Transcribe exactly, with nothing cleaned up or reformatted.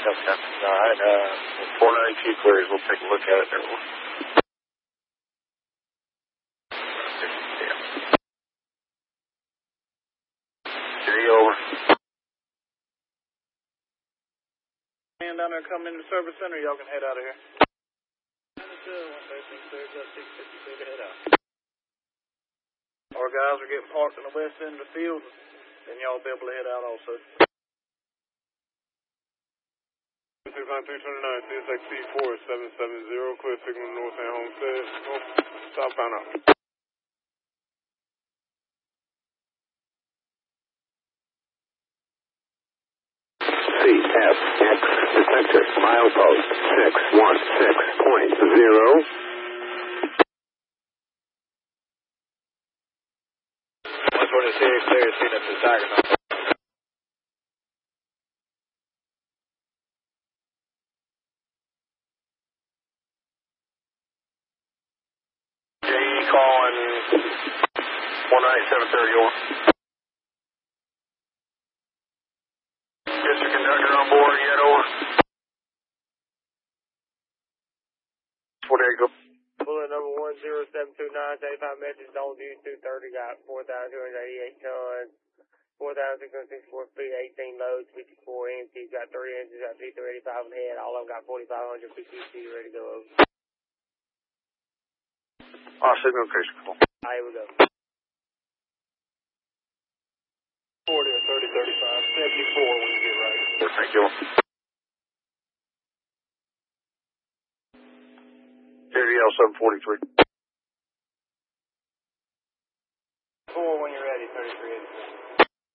Okay. All right. Uh, four ninety-two clears. We'll take a look at it there. Jerry, over. Man down there coming into the service center, y'all can head out of here. one thirteen clears up, six fifty-two to head out. Our guys are getting parked on the west end of the field, and y'all will be able to head out also. six nine three two nine, C S X C four seven seven zero, clear signal north and Homestead. Oh, southbound out. C F X detector, milepost six one six point zero. one twenty-six, clear, seen up to Saginaw. Calling one ninety-seven thirty over. District conductor on board yet over. forty-eight go. Bullet number one zero seven two nine, eighty-five message, don't view two thirty, got four thousand two hundred eighty-eight tons, four thousand six hundred sixty-four feet, eighteen loads, fifty-four empties, got three engines, got T three eighty-five on the head, all of them got forty-five hundred P T C ready to go over. Our signal clear. All right, here we go. forty or thirty, thirty-five, seventy-four when you get right. Thank you. J D L seven forty-three.